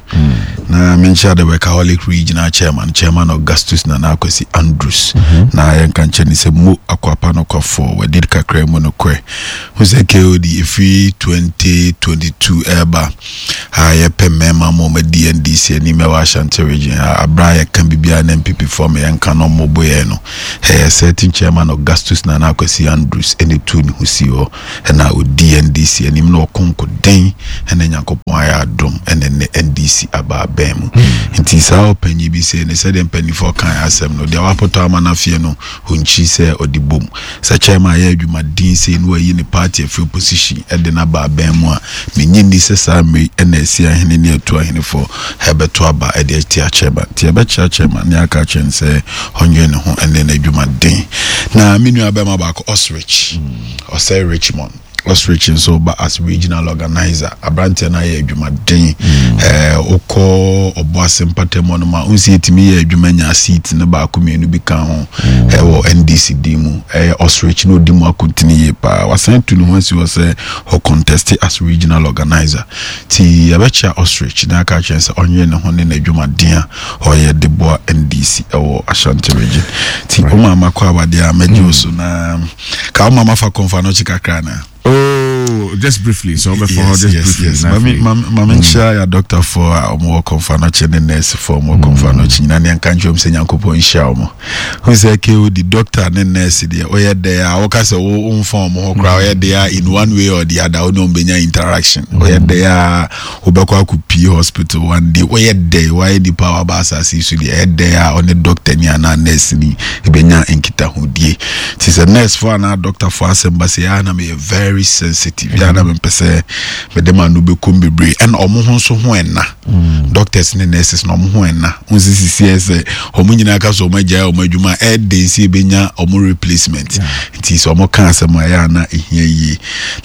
na mencha de workaholic regional chairman chairman Augustus na na akwasi Andrews na yen kan cheni se mu akwapa no kwafo we did kakra mu no kwe hu se K O D ifi twenty twenty-two eba ha ye pe mema mo me D N D C ni me wa Ashanti region abra kan bibia na M P P form yen kan no mo boye no he certain chairman Augustus na na akwasi Andrews ene tu ni husi o na o D N D C ni me no konko den ene nyakopon aya adom ene ne N D C aba bem nti sa opanyi bi se ne se dem panifo kan asem no de wapoto amana fie no hunchi se odibom sa chairman ya adwuma din se no ayi ni party of opposition e de na ba bem a menyi ni se sa me ene esi ahene ne etu ahene fo hebeto aba e de ti chairman ti ebe cha chairman ne aka chen se onye ne ho ene na adwuma din na menu abema ba ko Osrich Osei Richmond Osrich so ba as regional organizer abrante na ye adwuma den eh okọ obo asempatem no ma unsi etimi ye adwuma nya seat ne ba akọmienu bi kan ho eh wo N D C D mu eh Osrich no di mu akontini ye pa wasan tu no wansi wo se ho contest as regional organizer ti abecha Osrich na aka chense onye ne ho ne na adwuma den o ye de bo N D C e wo Ashanti region ti o mama kwa abade a mejoso na ka o mama fa konfa no chikakra na. Oh, just briefly. So before yes, just yes, briefly. Yes. Mami, mami, share your doctor for a more confirmation and nurse for more confirmation. And I can't jump saying Yankopo in Shamo. Who say, okay, the doctor and nurse there, or yet they are, okay, so own form or crowd, they are in one way or the other, no benya interaction. Or yet they are, Obakwa Kupi Hospital one day, or yet they, why the power basa see, so the head they are on the doctor, Niana nurse, ni Benya and Kita Hudie. Tis a nurse for an doctor for us, and Basiana be very sensitive. Yana me pese me dem anu be kum bebre and omo ho so ho enna doctors ne nurses no omo ho enna unsi sisi se omo nyina ka so magya omo adwuma e de si benya omo replacement nti so omo kan asem ya na ehia yi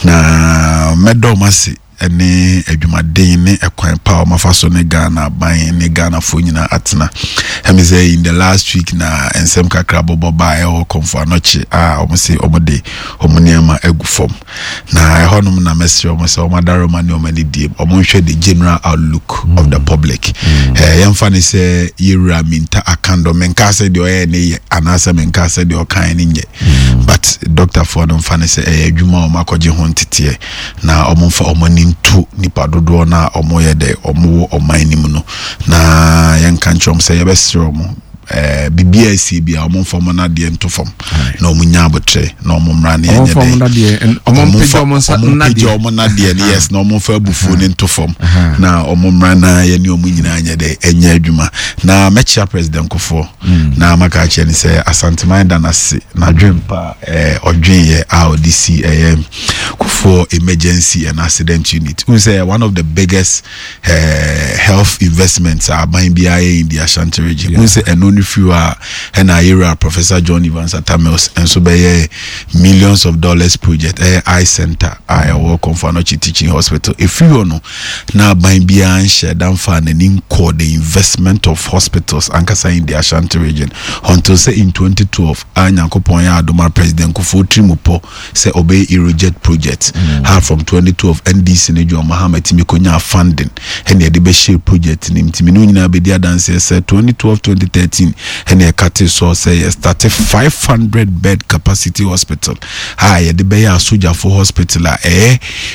na medom ase ene adwumaden ne ekwan pa o mafaso ne Ghana ban ne Ghana fo nyina atena emi say in the last week na ensem kakra bobo ba e o konfo anoche a o se o mode o munema egu fom na e honum na mesre o se o madaro mani o mani die o monhwe the general outlook mm. of the public eh yemfa ne se yira minta akando menka se de o ye ne anasa menka se de o kan ne nye but doctor for no fa ne se e adwuma o makoje ho ntete na o monfa o mani to nipa dodo na omo ye de omo omanimu no na yanka nchom se yebesro omo eh bibia si bia omo fom na de ntofom na omo nya abotre na omo mra na yenye de omo fom na de omo pejo omo na de omo na de yes na omo fa bufu ne ntofom na omo mra na ye ni omo nyina anya de enya adwuma na mechia president kofo na maka che ni se asanteman danase na dwempa eh odwen ye a odisi eh for emergency and accident unit. We say one of the biggest uh, health investments are buying B I A in the Ashanti region. Yeah. We say and only few are and area Professor John Evans at Tamils and so by millions of dollars project uh, eye center I work on for Nochi Teaching Hospital. If you know now buying B I A and share down for an incur the investment of hospitals ankasa in the Ashanti region until say in twenty twelve Anyanko Ponya Adoma President Kufu Trimupo say obey Erojet project. Mm. How from twenty twelve N D C Nejo Mohammed Timikonya funding and the Beshir project in Timinuna Bedia Dance said twenty twelve twenty thirteen and a Kati so say started five hundred bed capacity hospital. Hi, the Beya Suja for hospital eh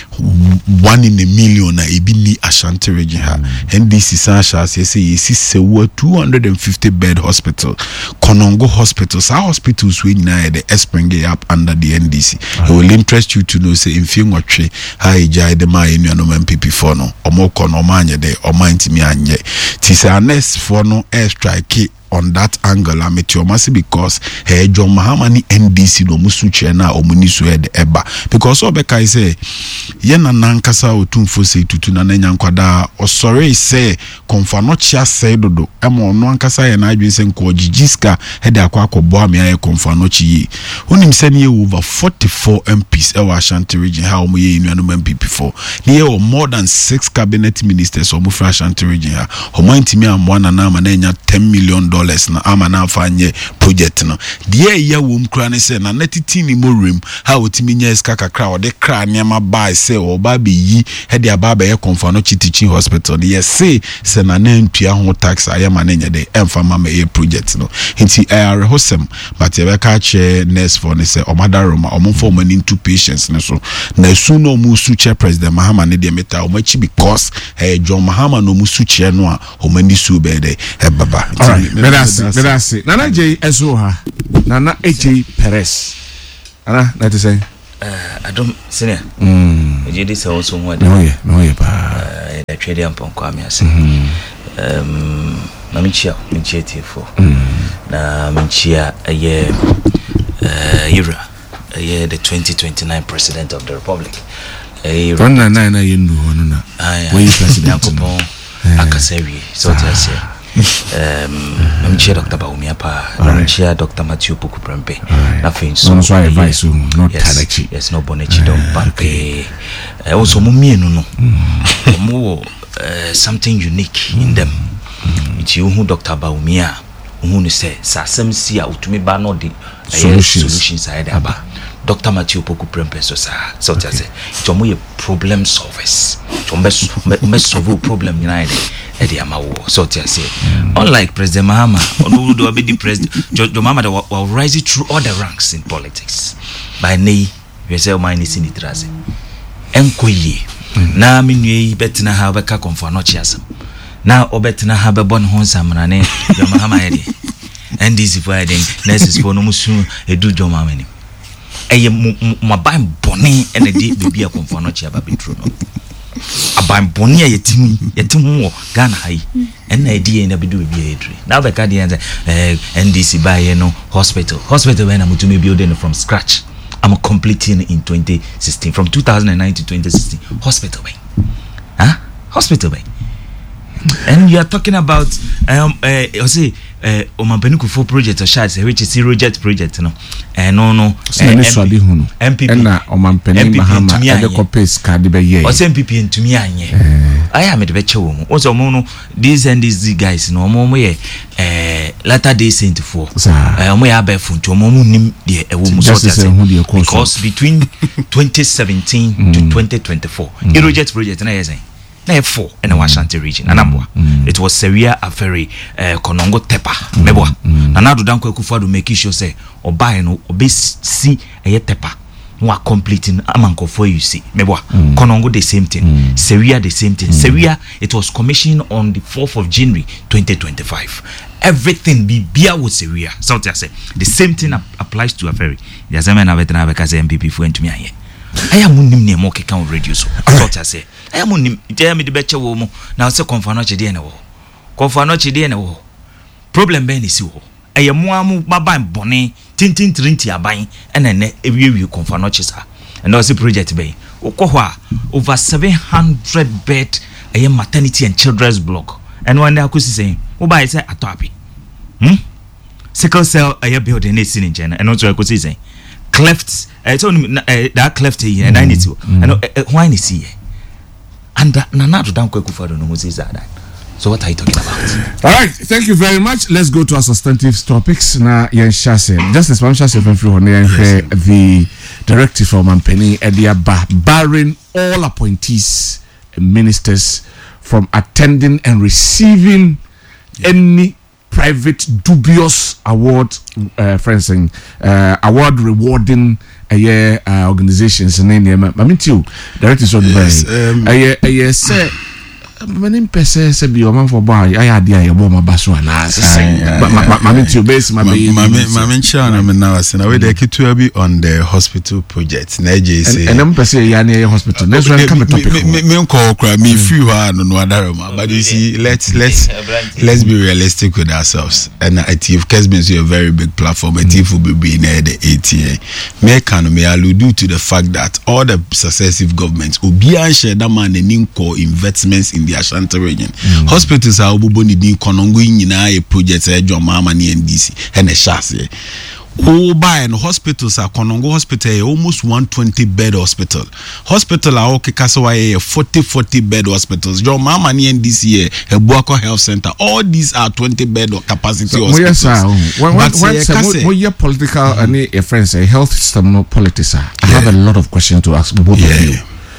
one in a million a bini Ashanti region ha N D C Sasha say say we two hundred fifty bed hospital Konongo hospitals our hospitals we na the spring up under the N D C. It will interest you to know say in few watch hi jai de ma enu no M P P for no omo kono manye de o mind me anye ti say next for no air strike on that angle I'm at your massive because hey John Mahama ni N D C no musu chena or munisu ed eba because obeka I say yena nankasa otumfo say tutu na nyankwada or sorry say konfa no chia say dodo emo no ankasa ye na adwen say nko gigiska hede akwa akọbọ ame aye konfa no chi onim say ne over forty-four M Ps e wa Ashanti region ha omo ye inu M P P four ne ye more than six cabinet ministers omo fra Ashanti region ha omo ntimi amwana na ama na nya ten million dollars na ama na afa nye project no de ye wo mkra ne say na natiti ni morem ha otimi nya eska kakra o de kra ne ma buy say oba be yi hede aba ba ye konfa no chi teaching hospital ye say se na na ntua ho tax ayama na nya de emfa mama ye project no nti are hosem but ye ka che nurse for ne say omada roma omfo mani into patients ne so na su no mu su che president Mahama ne de meta o machi because eh John Mahama no mu su che no a o mani su be de e baba medasi medasi nana J eso ha nana A J Perez ana na te say Uh, I don't senior. Mm. You did say also more. No yeah, no yeah pa. Uh, the trade am pon kwa me ase. Um, na me chia, me chia T four. Na me chia aye uh era. Aye the twenty twenty-nine president of the republic. Aye. One na na na yendu ono na. When president Yankopon akasewi so to say. Um, I'm chair Doctor Baumia pa, I'm chair Doctor Matthew Puku Prempe. Nothing so. So I advise you not yes, yes, no bonechi don't pampe. Also, mummy no no. More something unique in them. It's you who Doctor Baumia who say Sasem see out to me ba no the solutions I aba. Doctor Matthew Puku Prempe so sa so to say. It's more problem solvers. To me solve problem united. So to say, unlike President Mahama, who do be the president, John Mahama will rise through all the ranks in politics. By nay, we say, "My is in it." Raze, enkoye. Na minwe betina ha beka konfo no chiasam. Na obetina ha bebon ho samra ne John Mahama yede. N D C for yede, nurses for no musu edu John Mahama ni. Eye mo ban boni ene di bebi a konfo no chia ba betru no. Abam boni ya yetimi yetimu Ghana hai ena edi na bidu bi edri na be ka dey eh N D C buy no hospital hospital when am to me building from scratch. I'm completing in twenty sixteen from two thousand nine to twenty sixteen hospital bay huh hospital bay and you are talking about um uh you see uh Omampeniku for project or shots which is zero jet project no eh no no M P P na Omampeni Mahama the copies card be ye o M P P ntumi anye I am the beche wo mo so mo no these and these guys no mo mo ye eh latter day saint for eh mo ya be funto mo mo nim de e wo mo so because between twenty seventeen to twenty twenty-four zero jet project na yes na four in the Ashanti region anambwa it was Seria Aferi uh, Konongo Tepa mebwa na na do dan kwa kufa do make sure say obai no obe si eye Tepa no are completing amanko for you see mebwa Konongo the same thing Seria the same thing Seria it was commissioned on the fourth of January twenty twenty-five everything be bia with Seria so to say the same thing ap applies to Aferi yazema na vetina beka say M P P for ntumi aye I am unim ne mo keka on radio so so to say I am unim je me de beche wo mo na se konfa no chede ne wo konfa no chede ne wo problem be ni si wo eye mo amu baban bone tintin trinti aban ene ne ewiewie konfa no chisa and also project be ukọ a over seven hundred bed eye maternity and children's block and one day akusi say wo ba say atoapi hm sickle cell eye building na si ni nche and also akusi say cleft I told him that cleft here and I need to and why is he and Nana to down Kwekufa no Moses that. So what are you talking about? All right, thank you very much. Let's go to our substantive topics. Na Yen Shase, just as one Shase from the directive from Omampeni Ediaba barring all appointees and ministers from attending and receiving yeah. any private dubious award, uh, friends, uh, award rewarding a year uh, organizations and name. I mean, you directors on the way. A year, say many persons say be your man for bar I had the bomb basso and mammy to base my mammy chan and now as I they keep to be on the hospital project na J say and I'm per se yani hospital next one come topic me call cry me few are no other but you see let's let's let's be realistic with ourselves and I T F has been a very big platform. I T F will be in the A T A. Me can me allude to the fact that all the successive governments will be share that man and core investments in the Ashanti region. Mm. Hospitals are obuboni di konongo nyina a project e John Mahama ni N D C and a chassis. Oh, by and hospitals are Konongo Hospital, almost one twenty bed hospital. Hospital are okay, Kasawa, forty forty bed hospitals. John Mahama ni N D C, a Buako Health Center. All these are twenty bed capacity so, hospitals. Yes, when when when political any a friends a health system no politics. I yeah. have a lot of questions to ask both yeah. of you.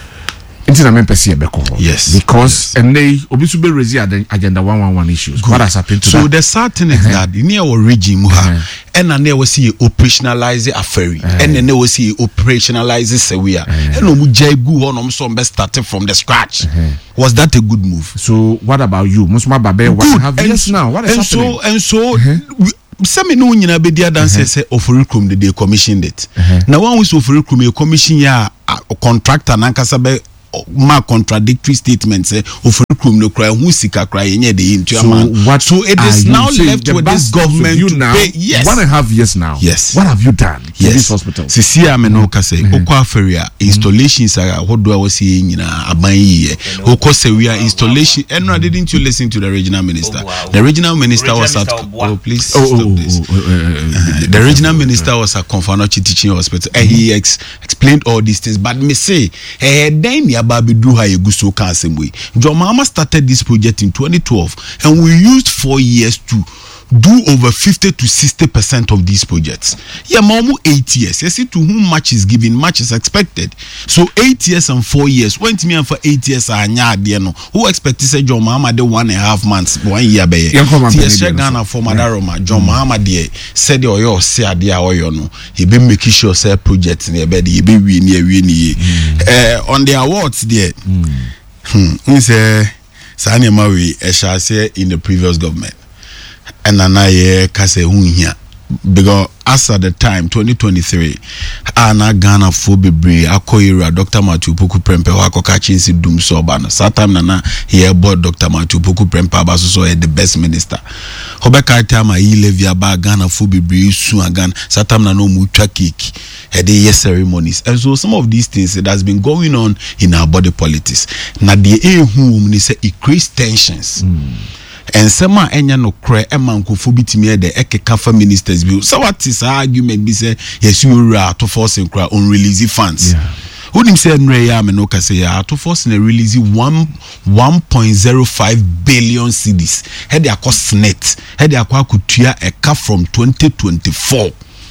Yes, because yes. and they obviously raise the agenda one one one issues. Good. What has happened to so that? So the certain is uh-huh. that in our regime, uh-huh. and then they will see operationalize a ferry, uh-huh. and then they will see operationalize Sewia, uh-huh. and we jay go on some starting from the scratch. Uh-huh. Was that a good move? So what about you, Musma Babe? What have you now? What is and happening? so and so. Uh-huh. Some no nyina be dia dance say Oforikum they commissioned it. Uh-huh. Now one was Oforikum a commission ya a contractor nankasa be ma contradictory statements eh Oforikum no cry who sika cry enye dey into so man. What so it is now left with this government you to now, pay. Yes. One and a half years now. Yes. What have you done to yes. this hospital? Sisi ameno ka say okwa feria installations are what do I was see nyina aban yi okwa Sewia installation and no didn't you listen to the regional minister? Oh, wow. The regional minister regional was at oh please oh, stop oh, this. Oh, oh, uh, uh, the regional minister was at Konfanochi Teaching Hospital and he ex- explained all these things but me say eh then ya ba be do ha so way. John Mahama started this project in twenty twelve and we used four years to do over fifty to sixty percent of these projects. Yeah, Mamu eight years. You see, to whom much is given, much is expected. So eight years and four years. Went me for eight years. I know who expected say John Mahama the one and a half months, one year by year. Yes, Ghana for Madaroma. John Mahama the said the oyo say adia oyo no. He been making sure say projects near bed. He be win near win Uh on the awards there. Hmm. We say Sani Mawi shall say in the previous government. And anaye kase hunya because as at the time twenty twenty-three ana Ghana for bebre akoyira Doctor Matthew Poku Prempeh wakoka chinsi dum so ba no that time nana he board Doctor Matthew Poku Prempeh abaso so the best minister hobeka time a levy aba Ghana for bebre su agan that time nana mu twa cake e dey yes ceremonies and so some of these things that has been going on in our body politics na the ehu ni say increase tensions mm. And some enya no cry e mankofo bitimi e de ekeka fa ministers bi so what is argument be say yes you are to force and cry on release funds yeah. Who him say nre ya me no ka say ya to force na release one one point zero five billion cedis he dey cost net he dey akwa kutua eka from twenty twenty-four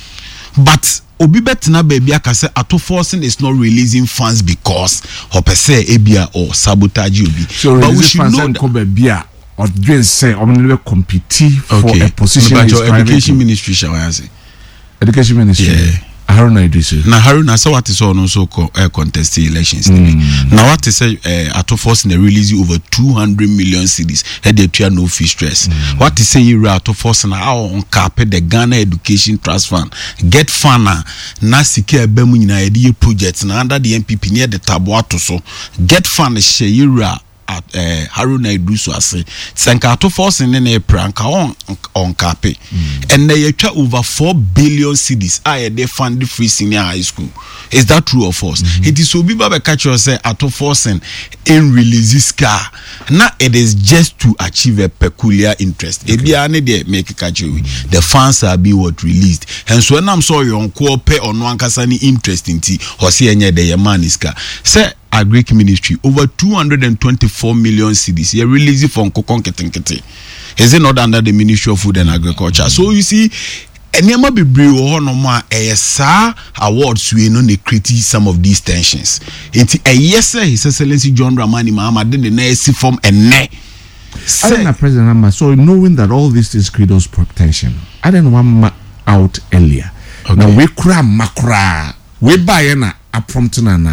but obi betna baby akase ato forcing is not releasing funds because opese ebia or sabotage obi so but we should know that or doing say I'm going to compete for okay. a position in your education ministry shall I say education ministry yeah Haruna Idrisu na Haruna so what is on also uh, contest elections mm. Now what is say uh, at force in the release over two hundred million cedis head there no fee stress mm. What is say you at force na on cap the Ghana Education Trust Fund get fana na sike bemu nyina e projects na under the N P P near the tabwato so get fana share you at uh, Haruna Idrisu ase senka to force in ne pranka on on cape mm. And they try over four billion cedis I they fund the free senior high school. Is that true or false? Mm-hmm. It is so be baba catch you say at forcing in release this car now it is just to achieve a peculiar interest. Okay. Ebia ne dey make catch you mm-hmm. The funds are being what released and so when I'm sorry on ko pay on one kasani interest in ti or see any the man is car say Agric Ministry over two hundred twenty-four million cedis. You release it from Kokon Ketenkete. Is it not under the Ministry of Food and Agriculture? So you see, Enema Bibri or no more a sa awards we know they create some of these tensions. It's a yes, sir, His Excellency John Dramani Mahama did the next form and ne. I don't know, President Amma. So knowing that all this is create those tension, I didn't want out earlier. Okay. Now we cry makra, we buy na a prompting na.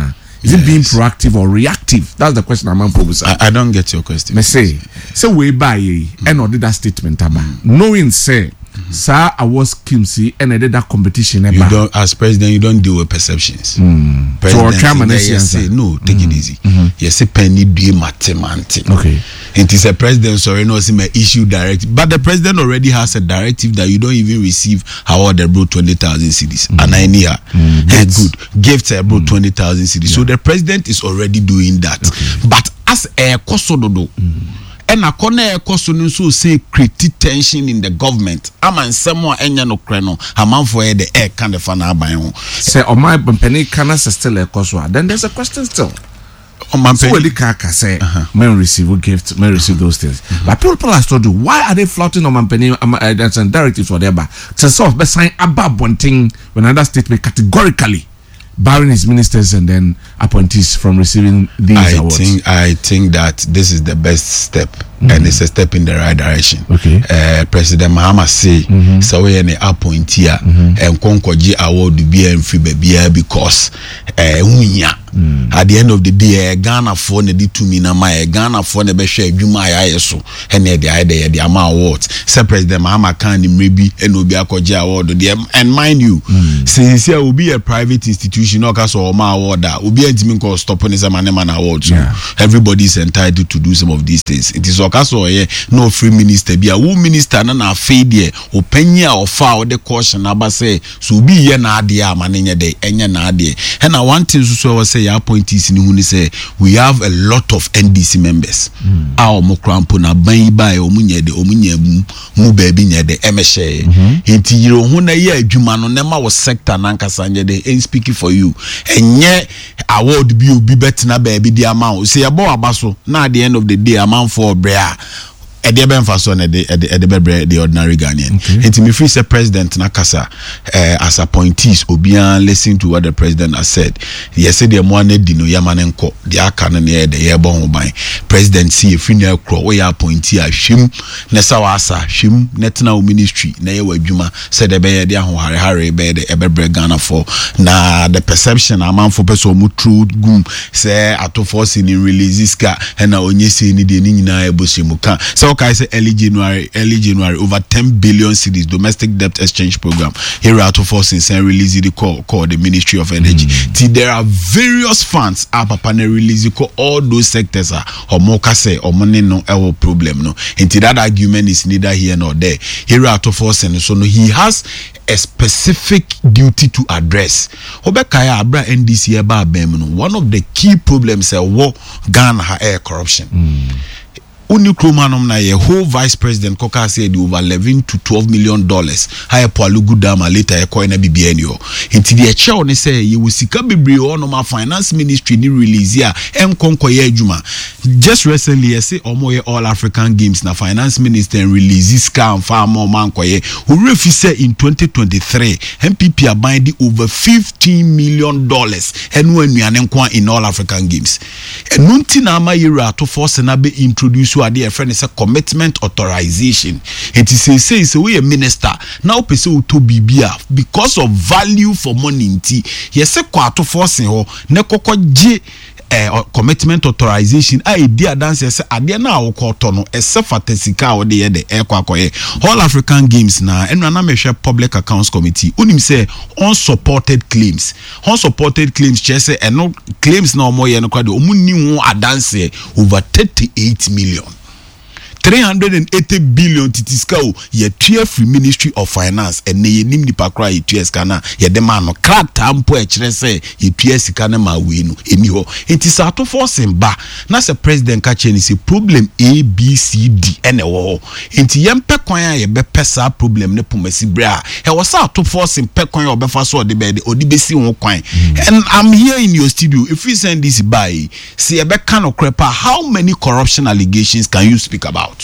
Is yes. it being proactive or reactive? That's the question I'm posing. I, I don't get your question. Me say, say we buy mm. and or did that statement about mm. knowing say. Mm-hmm. Sir, I was Kimsey and I did that competition. You don't, as president, you don't deal with perceptions. Mm. President, so, I say, no, take mm-hmm. it easy. Mm-hmm. You say, penny do mathematics. Okay. And it's a president, sorry, no, see my issue directive. But the president already has a directive that you don't even receive award abroad twenty thousand cedis. Mm-hmm. And I need her. Mm-hmm. Hey, good. Gifts abroad mm-hmm. twenty thousand cedis. Yeah. So the president is already doing that. Okay. But as a kosododo, mm-hmm. and a corner question so say create tension in the government. I'm and someone enya no kreno. A man for the air kind of fana by on. Say, oh my penny can still a coswa. Then there's a question still. Oh my penny. So the kaka say, men receive a gift, men receive those things. Mm-hmm. But people are still do. Why are they flouting on my penny? Um, uh, that's a directives or whatever. To solve best sign about one thing when another statement categorically barring his ministers and then appointees from receiving these I awards. think I think that this is the best step, mm-hmm. and it's a step in the right direction. Okay. Uh, President Mahama say mm-hmm. so we any appointee mm-hmm. and konkoji award be and free baby because uh unya. Mm. At the end of the day, Ghana for the to me na my Ghana for the best Juma so and the idea the amount awards. Say President Mahama can maybe and will be a koja award. And mind you, mm. since here will be a private institution, no case or my award that will be a team called stop on his man award. So yeah. everybody is entitled to do some of these things. It is okaso here no free minister be a woman minister na na failure or penya or foul the caution aba say so be here na dia manenya de enya na de. And I want to so say appointees in who say we have a lot of N D C members. Our mokrampo na ban by omunye de omunye mu baby nye de emeshe. Inti yiro hu na ye adwuma no nema wo sector na nkasa nye de en speaking for you. Enye award bi obi betina baby di amount. Say abo abaso na at the end of the day amount for brea. Ede ben faso na de ede bebre the ordinary Ghanaian. Enti me free say president na kasa uh, as appointees obian listen to what the president has said. Yes say the mo na di no yamane nko the aka no na de ye bon ban. President see free na kro we appointee a hwim na sa wasa hwim netna ministry na ye wadwuma say de be de ahohare hare be de ebebre Ghana for na the perception amount for person mu true gum say atofo sin releases ka na onye say ni de ni nyina ebosimu ka so okay, I say early January, early January, over ten billion cedis domestic debt exchange program. Here out of us since release the call called the Ministry of Energy. Mm. There are various funds up upon a release call all those sectors are or more say or money no our problem no. Until that argument is neither here nor there. Here out of us and so no, he has a specific duty to address. Obekaya Abra N D C eba bemno. One of the key problems is war Ghana air corruption. Mm. Uni Kromanom na ye whole vice president Koka said over eleven to twelve million dollars. Haya Palugu Dama later ye coin B B N yo. Inti the chair on say you will see Kabibri or no ma finance ministry ni release ya em konko ye juma. Just recently I say omo ye all African games na finance minister releases scam far more man koye. Who refuse in twenty twenty-three M P P are buying over fifteen million dollars and when we are in all African games. And nunti na ama yira to force na be introduce a friend is a commitment authorization. It is a say so we a minister now person to be because of value for money nti yes a quarter forcing ho ne koko je Uh, commitment authorization I dear dance say ade na awokoto no ese fatesika wo de de ekwakoye all African games na enu na mehwe public accounts committee unim say unsupported claims unsupported claims che say eno claims na omo ye no kwa de omuni hu adanse over thirty-eight million three hundred eighty billion titiska o ye tue free Ministry of Finance and ye nim nipa kra ye tue sika na ye de ma no krata mpo e kire se ye tue sika na ma we no eni ho enti sa to force ba na se president ka che ni se problem A B C D ene wo enti ye mpe kwan a ye be pesa problem ne pomasi bra e wo sa to force mpe kwan o be fa so de be de odi be si ho kwan and I'm here in your studio if you send this by see e be kan okrepa how many corruption allegations can you speak about?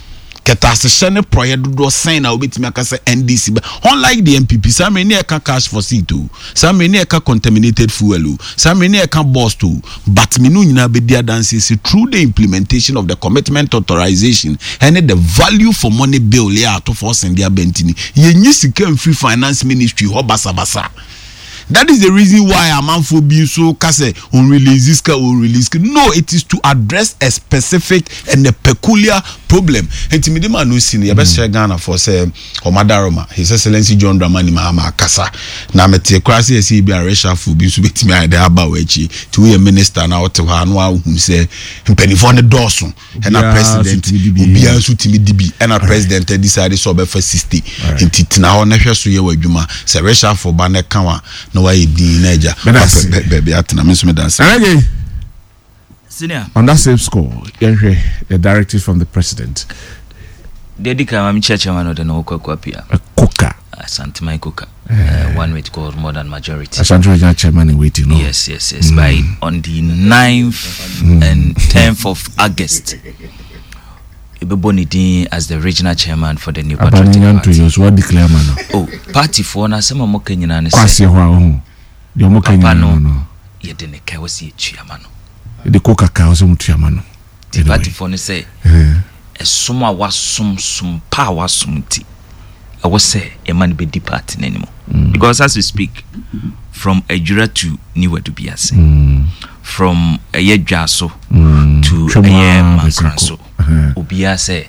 Ketasene project do sign na obetimi aka say N D C unlike the M P P some many eka cash for seat o some many eka contaminated fuel o some many eka boss too but me no nyina be dia dance is through the implementation of the commitment authorization and the value for money bill ya to force in dia bentini ye nyi sika free finance ministry ho basa basa That is the reason why a man for being so kase on release this or release. No, it is to address a specific and a peculiar problem. And to me, the man who seen the best Ghana for say Omadaroma, His Excellency John Dramani Mahama Kasa. Now, me take cross here see be a resha for being so bit me I there about wechi to a minister now to her and who say penny for the Dawson and a president be a suit me D B and a president decided so be for sixty. And Titina on a so ye wajuma se resha for Bane Kawa no way di neja baby atna me so me dance. Senior on that same score, the directive from the president. Dedika I'm chairman of the no Kwapia. A cooker. Asante my cooker. Uh, one which called more than majority. Asante chairman in waiting. No? Yes, yes, yes. Mm. By on the ninth mm. and tenth of August. Ibebonidi as the regional chairman for the New Patriotic Party. To what declare man? Oh, party for na sema mo Kenya na se. Yo mo Kenya no. Ye de ne ka wasi chairman. The coca ka wasi chairman. The party for ne say. Eh. Esuma wasum sum pa wasum ti. I was say a man be departing anymore. Mm. Because as we speak, from Ejura to New Edubiase, mm. from a Jaso mm. to a Mancraso, Ubiase,